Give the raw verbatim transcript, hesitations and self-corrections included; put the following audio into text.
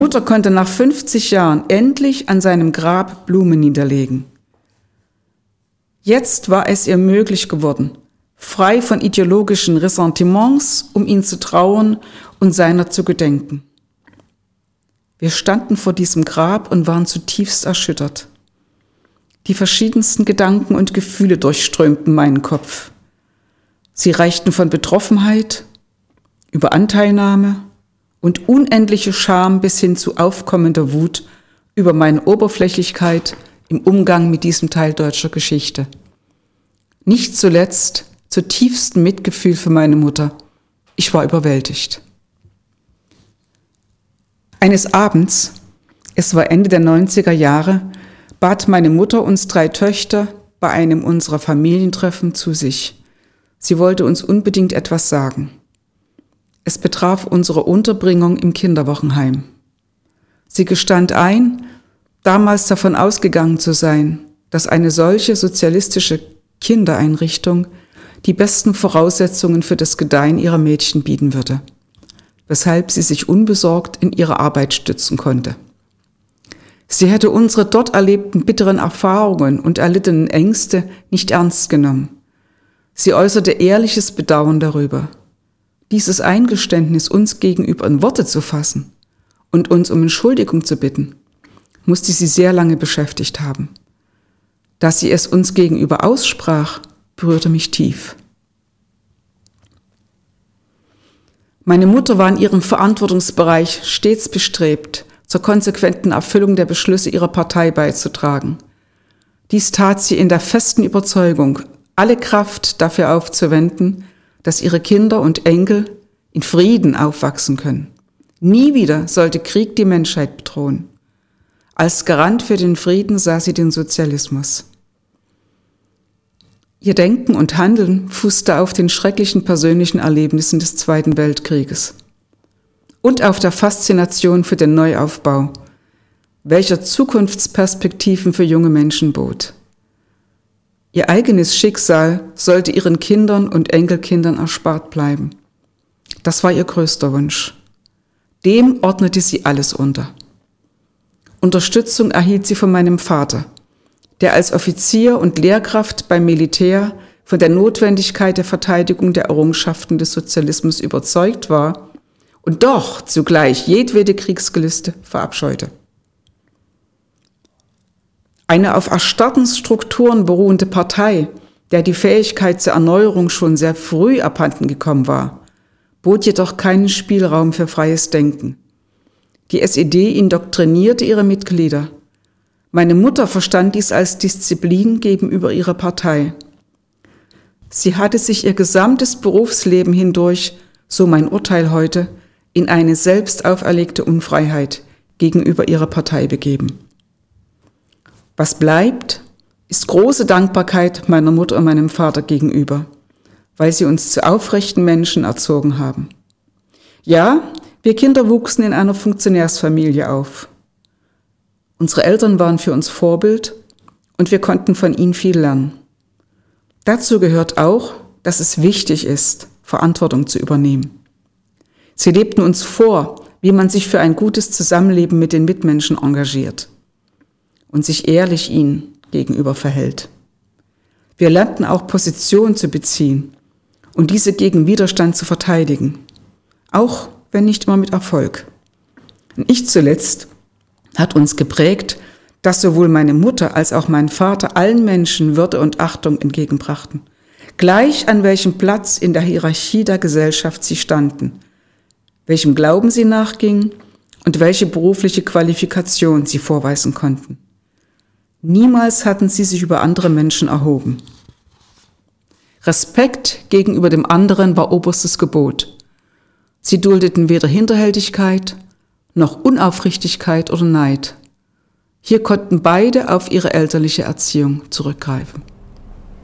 Mutter konnte nach fünfzig Jahren endlich an seinem Grab Blumen niederlegen. Jetzt war es ihr möglich geworden, frei von ideologischen Ressentiments, um ihn zu trauern und seiner zu gedenken. Wir standen vor diesem Grab und waren zutiefst erschüttert. Die verschiedensten Gedanken und Gefühle durchströmten meinen Kopf. Sie reichten von Betroffenheit über Anteilnahme und unendliche Scham bis hin zu aufkommender Wut über meine Oberflächlichkeit im Umgang mit diesem Teil deutscher Geschichte. Nicht zuletzt zutiefstem Mitgefühl für meine Mutter. Ich war überwältigt. Eines Abends, es war Ende der neunziger Jahre, bat meine Mutter uns drei Töchter bei einem unserer Familientreffen zu sich. Sie wollte uns unbedingt etwas sagen. Es betraf unsere Unterbringung im Kinderwochenheim. Sie gestand ein, damals davon ausgegangen zu sein, dass eine solche sozialistische Kindereinrichtung die besten Voraussetzungen für das Gedeihen ihrer Mädchen bieten würde, weshalb sie sich unbesorgt in ihre Arbeit stützen konnte. Sie hätte unsere dort erlebten bitteren Erfahrungen und erlittenen Ängste nicht ernst genommen. Sie äußerte ehrliches Bedauern darüber. Dieses Eingeständnis uns gegenüber in Worte zu fassen und uns um Entschuldigung zu bitten, musste sie sehr lange beschäftigt haben. Dass sie es uns gegenüber aussprach, berührte mich tief. Meine Mutter war in ihrem Verantwortungsbereich stets bestrebt, zur konsequenten Erfüllung der Beschlüsse ihrer Partei beizutragen. Dies tat sie in der festen Überzeugung, alle Kraft dafür aufzuwenden, dass ihre Kinder und Enkel in Frieden aufwachsen können. Nie wieder sollte Krieg die Menschheit bedrohen. Als Garant für den Frieden sah sie den Sozialismus. Ihr Denken und Handeln fußte auf den schrecklichen persönlichen Erlebnissen des Zweiten Weltkrieges und auf der Faszination für den Neuaufbau, welcher Zukunftsperspektiven für junge Menschen bot. Ihr eigenes Schicksal sollte ihren Kindern und Enkelkindern erspart bleiben. Das war ihr größter Wunsch. Dem ordnete sie alles unter. Unterstützung erhielt sie von meinem Vater, der als Offizier und Lehrkraft beim Militär von der Notwendigkeit der Verteidigung der Errungenschaften des Sozialismus überzeugt war und doch zugleich jedwede Kriegsgelüste verabscheute. Eine auf erstarrten Strukturen beruhende Partei, der die Fähigkeit zur Erneuerung schon sehr früh abhanden gekommen war, bot jedoch keinen Spielraum für freies Denken. Die S E D indoktrinierte ihre Mitglieder. Meine Mutter verstand dies als Disziplin gegenüber ihrer Partei. Sie hatte sich ihr gesamtes Berufsleben hindurch, so mein Urteil heute, in eine selbst auferlegte Unfreiheit gegenüber ihrer Partei begeben. Was bleibt, ist große Dankbarkeit meiner Mutter und meinem Vater gegenüber, weil sie uns zu aufrechten Menschen erzogen haben. Ja, wir Kinder wuchsen in einer Funktionärsfamilie auf. Unsere Eltern waren für uns Vorbild und wir konnten von ihnen viel lernen. Dazu gehört auch, dass es wichtig ist, Verantwortung zu übernehmen. Sie lebten uns vor, wie man sich für ein gutes Zusammenleben mit den Mitmenschen engagiert und sich ehrlich ihnen gegenüber verhält. Wir lernten auch Position zu beziehen und diese gegen Widerstand zu verteidigen, auch wenn nicht immer mit Erfolg. Und nicht zuletzt hat uns geprägt, dass sowohl meine Mutter als auch mein Vater allen Menschen Würde und Achtung entgegenbrachten, gleich an welchem Platz in der Hierarchie der Gesellschaft sie standen, welchem Glauben sie nachgingen und welche berufliche Qualifikation sie vorweisen konnten. Niemals hatten sie sich über andere Menschen erhoben. Respekt gegenüber dem anderen war oberstes Gebot. Sie duldeten weder Hinterhältigkeit noch Unaufrichtigkeit oder Neid. Hier konnten beide auf ihre elterliche Erziehung zurückgreifen.